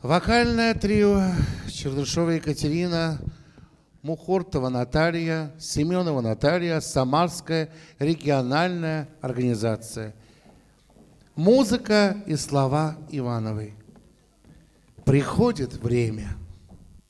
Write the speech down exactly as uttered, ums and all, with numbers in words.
Вокальное трио Чернышова Екатерина, Мухортова Наталья, Семенова Наталья, Самарская региональная организация. Музыка и слова Ивановой. Приходит время.